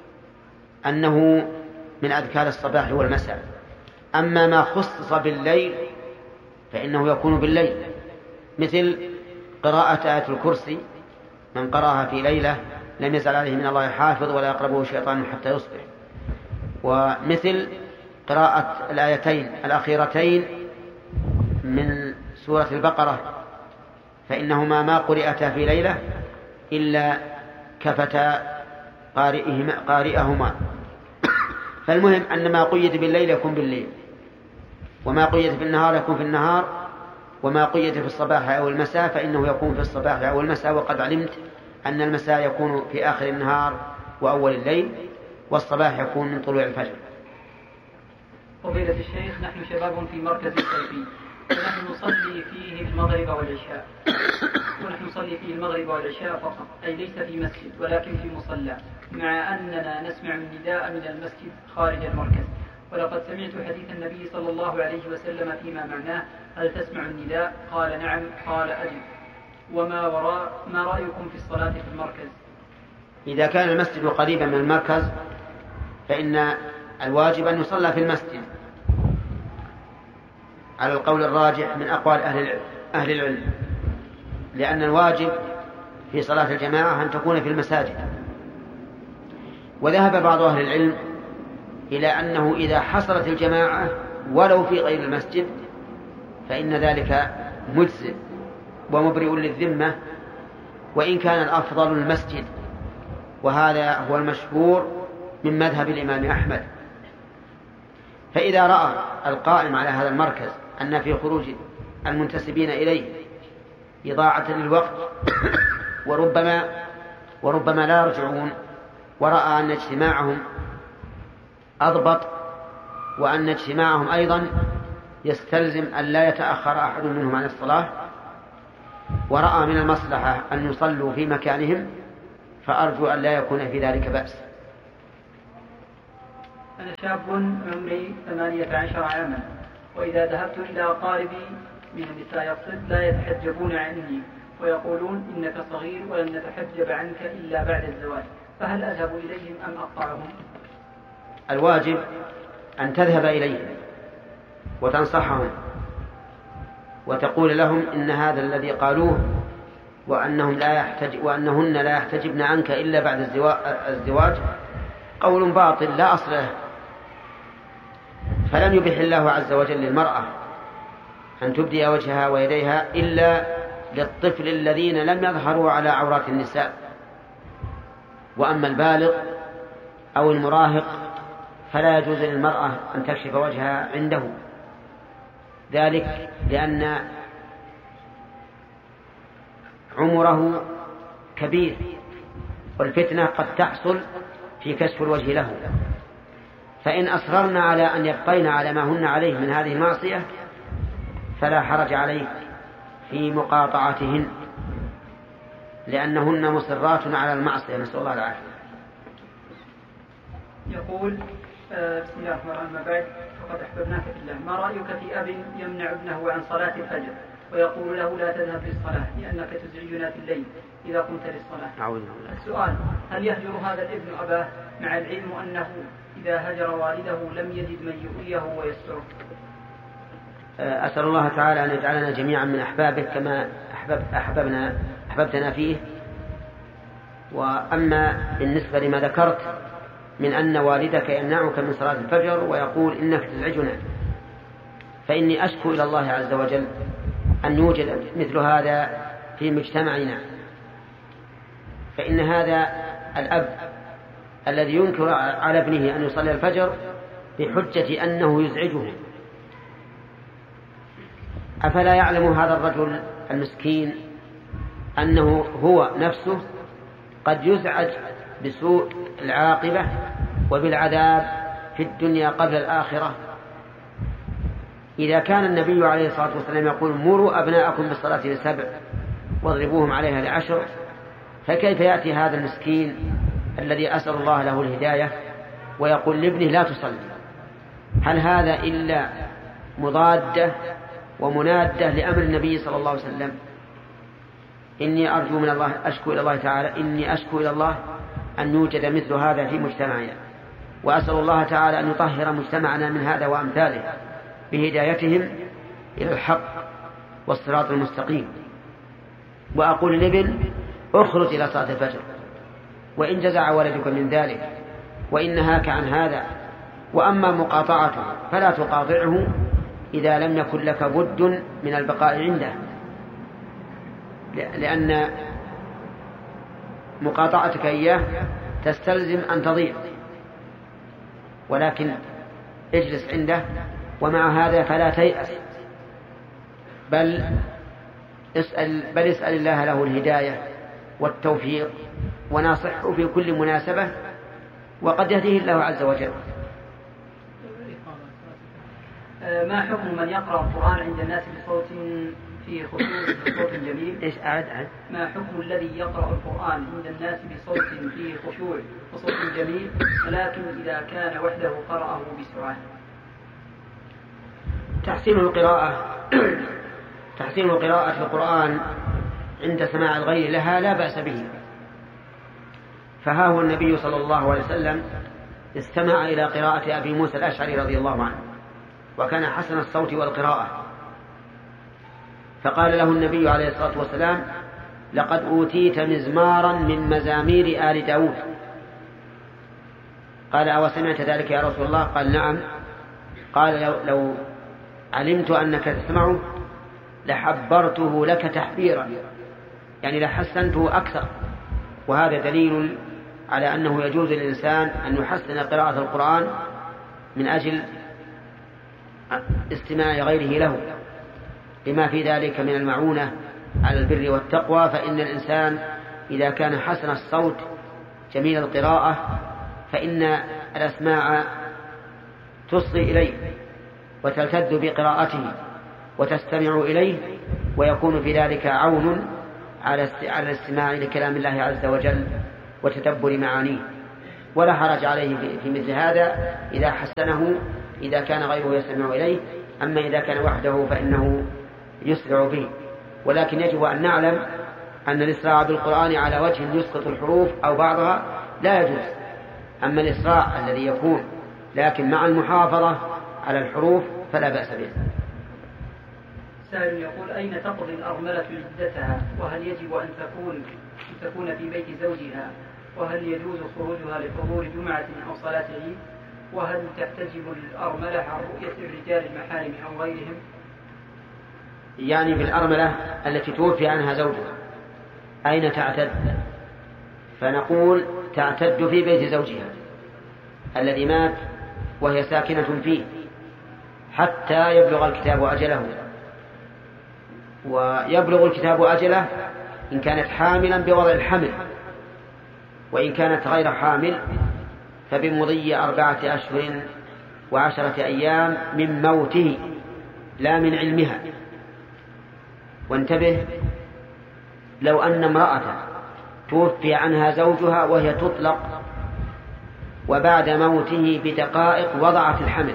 أنه من أذكار الصباح والمساء. أما ما خصص بالليل فإنه يكون بالليل، مثل قراءة آية الكرسي، من قرأها في ليلة لم يزل عليه من الله حافظ ولا يقربه شيطان حتى يصبح. ومثل قراءة الآيتين الأخيرتين من سورة البقرة، فإنهما ما قرئتا في ليلة إلا كفتا قارئهما. فالمهم أن ما قيد بالليل يكون بالليل، وما قيد في النهار يكون في النهار، وما قيد في الصباح أو المساء فإنه يكون في الصباح أو المساء. وقد علمت أن المساء يكون في آخر النهار وأول الليل، والصباح يكون من طلوع الفجر.
فضيلة الشيخ، نحن شباب في مركز صيفي، ونحن نصلي فيه المغرب والعشاء، ونحن نصلي فيه المغرب والعشاء فقط، أي ليس في مسجد ولكن في مصلى، مع أننا نسمع النداء من المسجد خارج المركز. ولقد سمعت حديث النبي صلى الله عليه وسلم فيما معناه: هل تسمع النداء؟ قال: نعم. قال: أجل. وما وراء ما رأيكم في الصلاة في المركز؟
إذا كان المسجد قريبا من المركز فإن الواجب أن يصلى في المسجد على القول الراجح من أقوال أهل العلم، لأن الواجب في صلاة الجماعة أن تكون في المساجد. وذهب بعض أهل العلم إلى أنه إذا حصلت الجماعة ولو في غير المسجد فإن ذلك مجزئ ومبرئ للذمة، وإن كان الأفضل المسجد، وهذا هو المشهور من مذهب الإمام أحمد. فإذا رأى القائم على هذا المركز أن في خروج المنتسبين إليه إضاعة للوقت وربما وربما لا يرجعون، ورأى أن اجتماعهم أضبط، وأن اجتماعهم أيضا يستلزم أن لا يتأخر أحد منهم عن الصلاة، ورأى من المصلحة أن يصلوا في مكانهم فأرجو أن لا يكون في ذلك بأس.
أنا شاب عمري ثمانية عشر عاما، وإذا ذهبت إلى أقاربي من النساء يقصد لا يتحجبون عني ويقولون إنك صغير ولن نتحجب عنك إلا بعد الزواج، فهل أذهب إليهم أم أقطعهم؟
الواجب أن تذهب إليهم وتنصحهم وتقول لهم إن هذا الذي قالوه وأنهم لا يحتج وأنهن لا يحتجبن عنك إلا بعد الزواج قول باطل لا أصل له. فلم يبح الله عز وجل للمرأة أن تبدي وجهها ويديها إلا للطفل الذين لم يظهروا على عورات النساء، وأما البالغ أو المراهق فلا يجوز للمرأة أن تكشف وجهها عنده، ذلك لأن عمره كبير والفتنة قد تحصل في كشف الوجه له. فإن أصررنا على أن يبقين على ما هن عليه من هذه المعصية فلا حرج عليه في مقاطعتهن، لأنهن مصرات على المعصية، نسأل الله العافية.
يقول آه بسم الله الرحمن الرحيم، بعد فقد أحببناك في الله، ما رأيك في أب يمنع ابنه عن صلاة الفجر ويقول له لا تذهب للصلاة لأنك تزعجنا في الليل إذا قمت للصلاة؟ السؤال: هل يهجر هذا الابن أباه مع العلم أنه إذا هجر والده لم يجد من يؤويه ويستره؟
أسأل الله تعالى أن يجعلنا جميعا من أحبابه كما أحبب أحببنا أحببتنا فيه. وأما بالنسبة لما ذكرت من أن والدك يمنعك من صلاة الفجر ويقول إنك تزعجنا، فإني أشكو إلى الله عز وجل أن يوجد مثل هذا في مجتمعنا، فإن هذا الأب الذي ينكر على ابنه أن يصلي الفجر بحجة أنه يزعجه، أفلا يعلم هذا الرجل المسكين أنه هو نفسه قد يزعج بسوء العاقبة وبالعذاب في الدنيا قبل الآخرة؟ إذا كان النبي عليه الصلاة والسلام يقول مروا أبناءكم بالصلاة لسبع واضربوهم عليها لعشر، فكيف يأتي هذا المسكين الذي أسأل الله له الهداية ويقول لابنه لا تصلي؟ هل هذا إلا مضادة ومنادة لأمر النبي صلى الله عليه وسلم؟ إني أرجو من الله، أشكو إلى الله تعالى إني أشكو إلى الله أن يوجد مثل هذا في مجتمعنا، وأسأل الله تعالى أن يطهر مجتمعنا من هذا وأمثاله بهدايتهم إلى الحق والصراط المستقيم. وأقول لابن اخرج إلى صلاة الفجر وإن جزع ولدك من ذلك وإن نهاك عن هذا. وأما مقاطعته فلا تقاطعه إذا لم يكن لك بد من البقاء عنده، لأن مقاطعتك إياه تستلزم أن تضيع، ولكن اجلس عنده ومع هذا فلا تيأس، بل اسأل, بل اسأل الله له الهداية والتوفيق وناصحه في كل مناسبة وقد يهديه الله عز وجل.
ما حكم من يقرأ القرآن عند الناس بصوت فيه خشوع بصوت جميل؟
إيش أعد عد؟
ما حكم الذي يقرأ القرآن عند الناس بصوت فيه خشوع وصوت جميل ولكن إذا كان وحده قرأه بسرعة؟
تحسين القراءة تحسين قراءة القرآن عند سماع الغير لها لا بأس به، فها هو النبي صلى الله عليه وسلم استمع إلى قراءة أبي موسى الأشعري رضي الله عنه وكان حسن الصوت والقراءة، فقال له النبي عليه الصلاة والسلام لقد أوتيت مزمارا من مزامير آل داود. قال أو سمعت ذلك يا رسول الله؟ قال نعم. قال لو, لو علمت أنك تسمعه لحبرته لك تحبيرا، يعني لحسنته أكثر. وهذا دليل على أنه يجوز للإنسان أن يحسن قراءة القرآن من أجل استماع غيره له لما في ذلك من المعونة على البر والتقوى. فإن الإنسان إذا كان حسن الصوت جميل القراءة فإن الأسماع تصغي إليه وتلتذ بقراءته وتستمع إليه ويكون في ذلك عون على الاستماع لكلام الله عز وجل وتدبر معانيه، ولا حرج عليه في مثل هذا إذا حسنه إذا كان غيره يستمع إليه. أما إذا كان وحده فإنه يسرع به. ولكن يجب أن نعلم أن الإسراع بالقرآن على وجه يسقط الحروف أو بعضها لا يجوز. أما الإسراع الذي يكون لكن مع المحافظة على الحروف فلا بأس به.
سائل يقول: أين تقضي الأرملة عدتها؟ وهل يجب أن تكون أن تكون في بيت زوجها؟ وهل يجوز خروجها لحضور جمعة أو صلاة عيد؟ وهل تحتجب الأرملة عن رؤية الرجال المحارم أو غيرهم؟
يعني بالأرملة التي توفي عنها زوجها أين تعتد؟ فنقول تعتد في بيت زوجها الذي مات وهي ساكنة فيه حتى يبلغ الكتاب أجله. ويبلغ الكتاب أجله إن كانت حاملا بوضع الحمل، وإن كانت غير حامل فبمضي أربعة أشهر وعشرة أيام من موته لا من علمها. وانتبه، لو أن امرأة توفي عنها زوجها وهي تطلق وبعد موته بدقائق وضعت الحمل،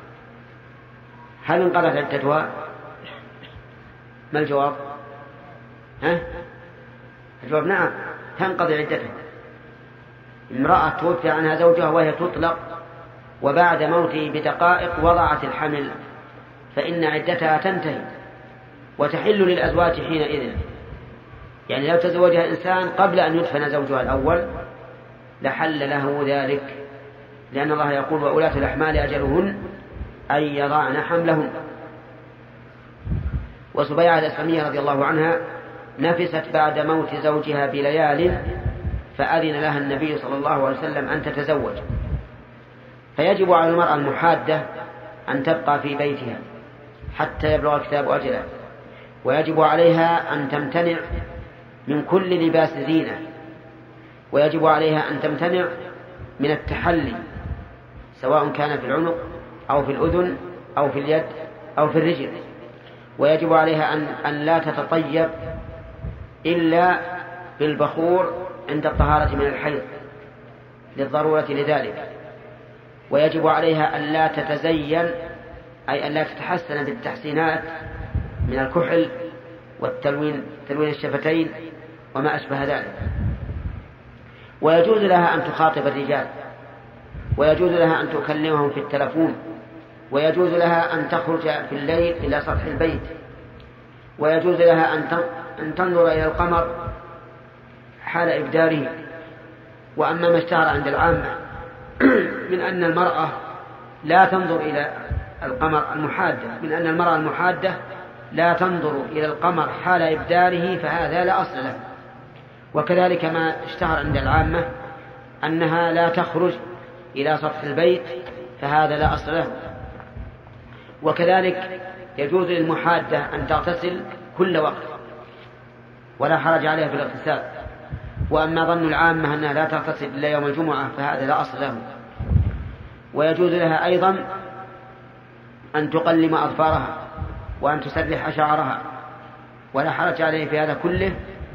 هل انقضت عدتها؟ ما الجواب؟ ها؟ الجواب نعم، تنقضي عدتها. امرأة توفي عنها زوجها وهي تطلق وبعد موته بدقائق وضعت الحمل فإن عدتها تنتهي وتحل للأزواج حينئذ. يعني لو تزوجها إنسان قبل أن يدفن زوجها الأول لحل له ذلك، لأن الله يقول: وأولاة الأحمال أجلهن أن يضعن حملهن. وسبيعة الأسلمية رضي الله عنها نفست بعد موت زوجها بليال فأذن لها النبي صلى الله عليه وسلم أن تتزوج. فيجب على المرأة المحادة أن تبقى في بيتها حتى يبلغ الكتاب أجله، ويجب عليها أن تمتنع من كل لباس زينة، ويجب عليها أن تمتنع من التحلي سواء كان في العنق أو في الأذن أو في اليد أو في الرجل. ويجب عليها أن, أن لا تتطيب إلا بالبخور عند الطهارة من الحيض للضرورة لذلك. ويجب عليها أن لا تتزين، أي أن لا تتحسن بالتحسينات من الكحل والتلوين تلوين الشفتين وما أشبه ذلك. ويجوز لها أن تخاطب الرجال، ويجوز لها أن تكلمهم في التلفون، ويجوز لها أن تخرج في الليل إلى سطح البيت، ويجوز لها أن تنظر إلى القمر حال إبداره. وأما ما اشتهر عند العامة من أن المرأة لا تنظر إلى القمر المحادة من أن المرأة المحادة لا تنظر إلى القمر حال إبداره فهذا لا أصل له. وكذلك ما اشتهر عند العامة أنها لا تخرج إلى سطح البيت فهذا لا أصل له. وكذلك يجوز للمحادة أن تغتسل كل وقت ولا حرج عليها في الاغتسال. وأما ظن العامة أنها لا تغتسل إلا يوم الجمعة فهذا لا أصل له. ويجوز لها أيضا أن تقلم أظفارها وأن تسرح شعرها ولا حرج عليه في هذا كله.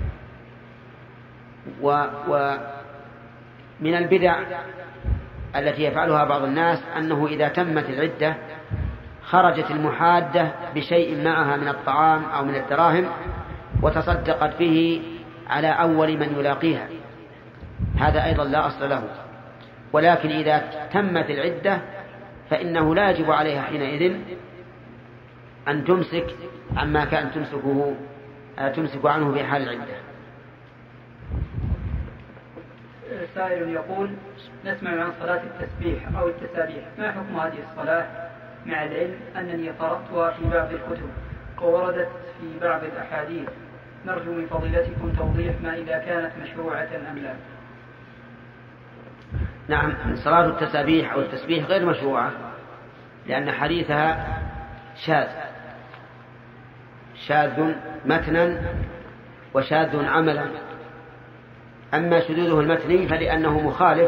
ومن البدع التي يفعلها بعض الناس أنه إذا تمت العدة خرجت المحادة بشيء معها من الطعام أو من الدراهم وتصدقت به على أول من يلاقيها، هذا أيضا لا أصل له. ولكن إذا تمت العدة فإنه لا يجب عليها حينئذ أن تمسك عما كان تمسكه تمسك عنه في حال العدة.
سائل يقول: نسمع عن صلاة التسبيح أو التسابيح، ما حكم هذه الصلاة مع العلم أنني قرأتها في بعض الكتب ووردت في بعض الأحاديث؟ نرجو من فضيلتكم توضيح ما إذا كانت مشروعة أم لا.
نعم، صلاة التسابيح أو التسبيح غير مشروعة لأن حديثها شاذ شاذ متنا وشاذ عملا. أما شذوذه المتني فلأنه مخالف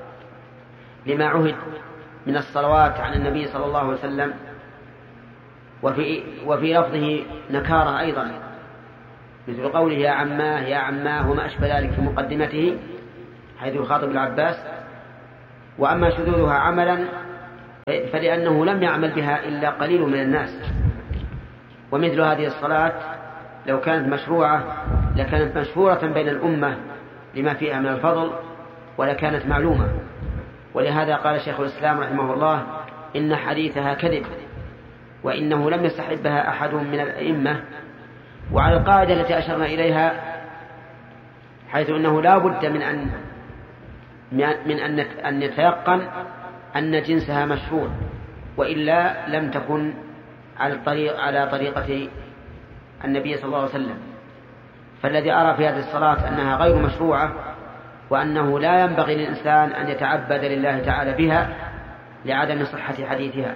لما عهد من الصلوات عن النبي صلى الله عليه وسلم وفي, وفي لفظه نكارة أيضا، مثل قوله يا عماه يا عماه وما أشبه ذلك في مقدمته حيث يخاطب العباس. وأما شذوذها عملا فلأنه لم يعمل بها إلا قليل من الناس. ومثل هذه الصلاة لو كانت مشروعة لكانت مشهورة بين الأمة لما فيها من الفضل ولكانت معلومة. ولهذا قال شيخ الإسلام رحمه الله إن حديثها كذب، وإنه لم يستحبها أحد من الأئمة. وعلى القاعدة التي أشرنا إليها حيث أنه لا بد من أن من أن يتيقن أن جنسها مشهور، وإلا لم تكن على الطريق على طريقة النبي صلى الله عليه وسلم. فالذي أرى في هذه الصلاة أنها غير مشروعة، وأنه لا ينبغي للإنسان أن يتعبد لله تعالى بها لعدم صحة حديثها.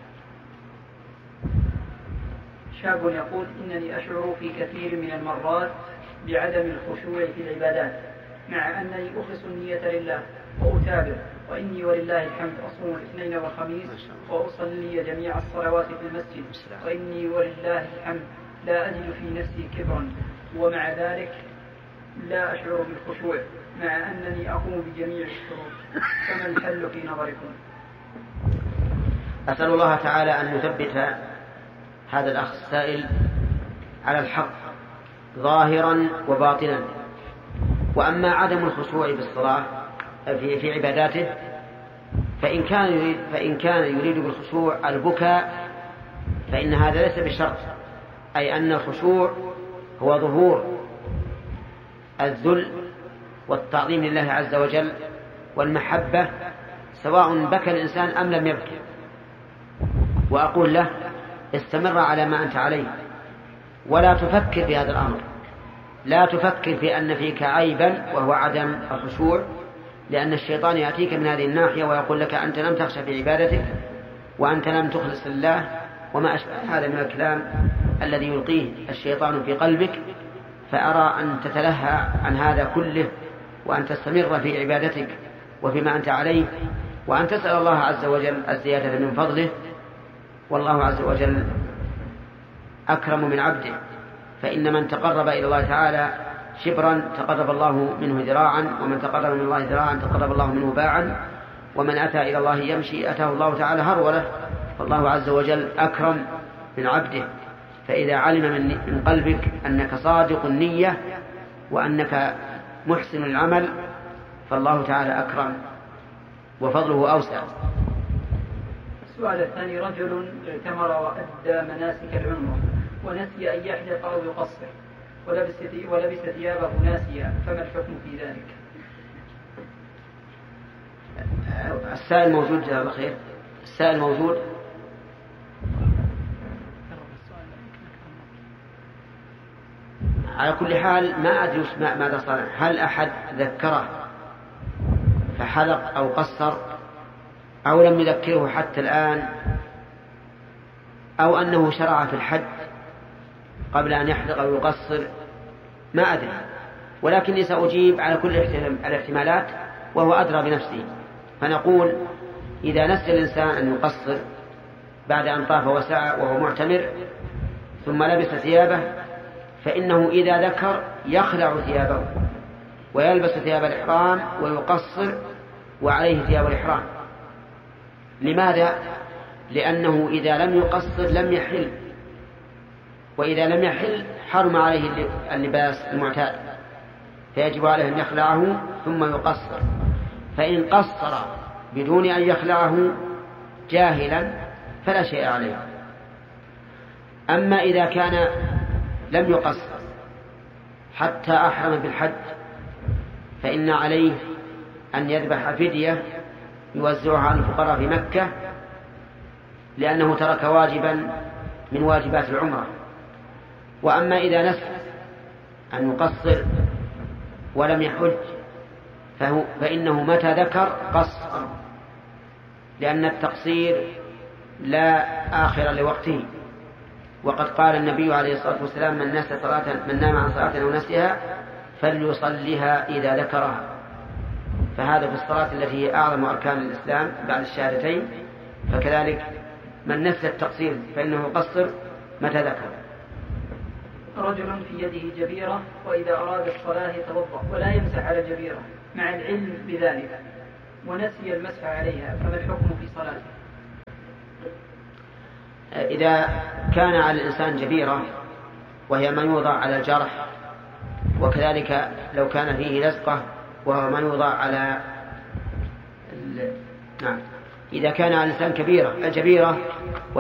شاب يقول إنني أشعر في كثير من المرات بعدم الخشوع في العبادات، مع أنني أخلص النية لله وأتابع، وإني ولله الحمد أصوم الاثنين والخميس وأصلي جميع الصلوات في المسجد، وإني ولله الحمد لا أجد في نفسي كبرا، ومع ذلك لا أشعر بالخشوع مع أنني أقوم بجميع الشروط، فما الحل في نظركم؟
أسأل الله تعالى أن يثبت هذا الأخ السائل على الحق ظاهرا وباطنا. وأما عدم الخشوع بالصلاة في, في عباداته فإن كان يريد فإن كان يريد بالخشوع البكاء فإن هذا ليس بشرط، أي أن الخشوع هو ظهور الذل والتعظيم لله عز وجل والمحبة، سواء بكى الإنسان أم لم يبكي. وأقول له استمر على ما أنت عليه، ولا تفكر في هذا الأمر، لا تفكر في أن فيك عيبا وهو عدم الخشوع، لأن الشيطان يأتيك من هذه الناحية ويقول لك أنت لم تخشى في عبادتك وأنت لم تخلص لله وما أشبه هذا من الكلام الذي يلقيه الشيطان في قلبك. فأرى أن تتلهى عن هذا كله وأن تستمر في عبادتك وفيما أنت عليه، وأن تسأل الله عز وجل الزيادة من فضله. والله عز وجل أكرم من عبده، فإن من تقرب إلى الله تعالى شبرا تقرب الله منه ذراعا، ومن تقرب من الله ذراعا تقرب الله منه باعا، ومن أتى إلى الله يمشي أتاه الله تعالى هرولة. فالله عز وجل أكرم من عبده، فإذا علم من قلبك أنك صادق النية وأنك محسن العمل فالله تعالى أكرم وفضله أوسع.
السؤال الثاني: رجل اعتمر وأدى مناسك العمرة ونسي أن يحلق أو يقصر ولبس ولبس ثيابه ناسيا، فما الحكم في ذلك؟
السائل موجود جزاه الله خير. السائل موجود. على كل حال ما أدري ماذا صار، هل أحد ذكره فحلق أو قصر أو لم يذكره حتى الآن، أو أنه شرع في الحج قبل أن يحلق أو يقصر، ما أدري، ولكني سأجيب على كل الاحتمالات وهو أدرى بنفسه. فنقول إذا نسي الإنسان أن يقصر بعد أن طاف وسعى وهو معتمر ثم لبس ثيابه، فإنه إذا ذكر يخلع ثيابه ويلبس ثياب الإحرام ويقصر وعليه ثياب الإحرام. لماذا؟ لأنه إذا لم يقصر لم يحل، وإذا لم يحل حرم عليه اللباس المعتاد، فيجب عليه أن يخلعه ثم يقصر. فإن قصر بدون أن يخلعه جاهلا فلا شيء عليه. أما إذا كان لم يقصر حتى أحرم بالحج فإن عليه أن يذبح فدية يوزعها على الفقراء في مكة، لأنه ترك واجبا من واجبات العمرة. وأما إذا نسي أن يقصر ولم يحج فهو فإنه متى ذكر قصر، لأن التقصير لا آخر لوقته. وقد قال النبي عليه الصلاة والسلام: من نسى صلاة من نام عن صلاة أو نسيها فليصليها إذا ذكرها. فهذا في الصلاة التي هي أعظم أركان الإسلام بعد الشهادتين، فكذلك من نسي التقصير فإنه يقصر متى ذكر.
رجل في يده جبيرة وإذا أراد الصلاة يتوضأ ولا يمسح على جبيرة مع العلم بذلك ونسي المسح عليها، فما الحكم في صلاته؟
إذا كان على الإنسان جبيرة وهي ما يوضع على الجرح، وكذلك لو كان فيه لزقة وهو ما يوضع على ال... نعم، إذا كان على الإنسان كبيرة الجبيرة